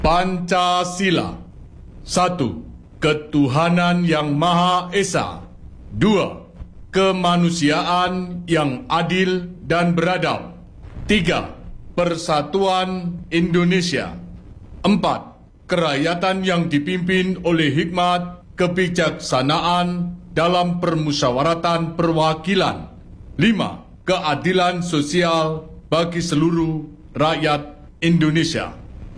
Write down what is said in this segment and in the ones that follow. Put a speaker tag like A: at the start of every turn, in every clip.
A: Pancasila. 1. Ketuhanan yang Maha Esa. 2. Kemanusiaan yang adil dan beradab. 3. Persatuan Indonesia. 4. Kerakyatan yang dipimpin oleh hikmat kebijaksanaan dalam permusyawaratan perwakilan. 5. Keadilan sosial bagi seluruh rakyat Indonesia.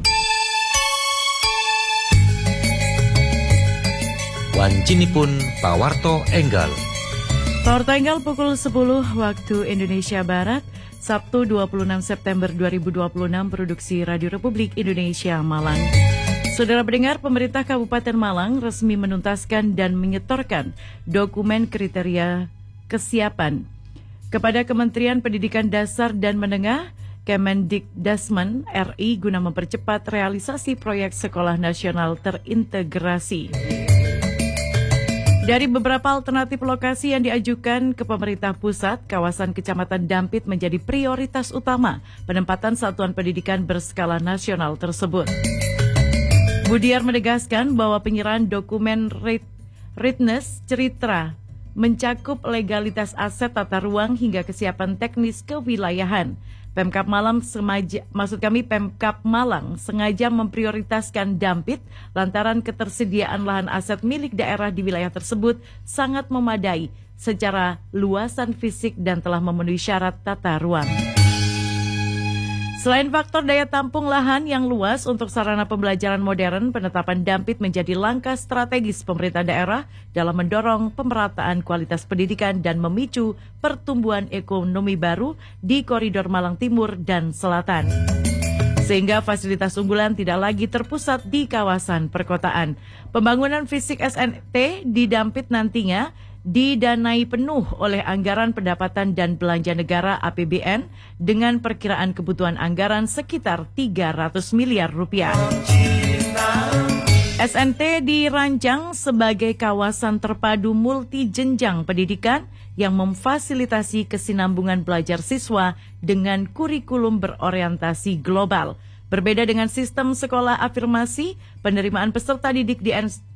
B: Wancinipun Pawarto Enggal.
C: Pawarto Enggal pukul 10 waktu Indonesia Barat, Sabtu 26 September 2026, produksi Radio Republik Indonesia Malang. Saudara pendengar, pemerintah Kabupaten Malang resmi menuntaskan dan menyetorkan dokumen kriteria kesiapan kepada Kementerian Pendidikan Dasar dan Menengah Kemendikdasmen RI guna mempercepat realisasi proyek Sekolah Nasional Terintegrasi. Dari beberapa alternatif lokasi yang diajukan ke pemerintah pusat, kawasan Kecamatan Dampit menjadi prioritas utama penempatan satuan pendidikan berskala nasional tersebut. Budiar menegaskan bahwa penyerahan dokumen readiness cerita mencakup legalitas aset tata ruang hingga kesiapan teknis kewilayahan. Pemkab Malang sengaja memprioritaskan Dampit lantaran ketersediaan lahan aset milik daerah di wilayah tersebut sangat memadai secara luasan fisik dan telah memenuhi syarat tata ruang. Selain faktor daya tampung lahan yang luas untuk sarana pembelajaran modern, penetapan Dampit menjadi langkah strategis pemerintah daerah dalam mendorong pemerataan kualitas pendidikan dan memicu pertumbuhan ekonomi baru di koridor Malang Timur dan Selatan. Sehingga fasilitas unggulan tidak lagi terpusat di kawasan perkotaan. Pembangunan fisik SNT di Dampit nantinya didanai penuh oleh anggaran pendapatan dan belanja negara APBN dengan perkiraan kebutuhan anggaran sekitar 300 miliar rupiah. SNT dirancang sebagai kawasan terpadu multi-jenjang pendidikan yang memfasilitasi kesinambungan belajar siswa dengan kurikulum berorientasi global. Berbeda dengan sistem sekolah afirmasi, penerimaan peserta didik di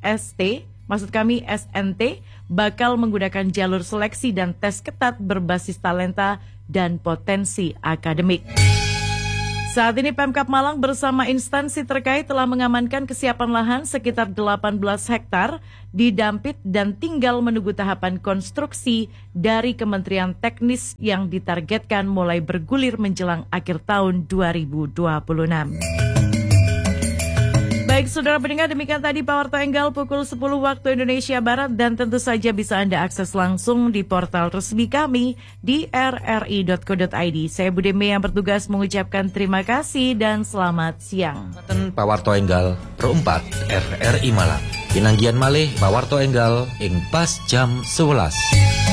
C: SNT bakal menggunakan jalur seleksi dan tes ketat berbasis talenta dan potensi akademik. Saat ini Pemkab Malang bersama instansi terkait telah mengamankan kesiapan lahan sekitar 18 hektar di Dampit dan tinggal menunggu tahapan konstruksi dari Kementerian Teknis yang ditargetkan mulai bergulir menjelang akhir tahun 2026. Baik, saudara pendengar, demikian tadi Pawarto Enggal pukul 10 waktu Indonesia Barat, dan tentu saja bisa Anda akses langsung di portal resmi kami di rri.co.id. Saya Budeme yang bertugas mengucapkan terima kasih dan selamat siang.
B: Pawarto Enggal, Pro 4 RRI Malang. Pinanggian malih Pawarto Enggal ing pas jam 11.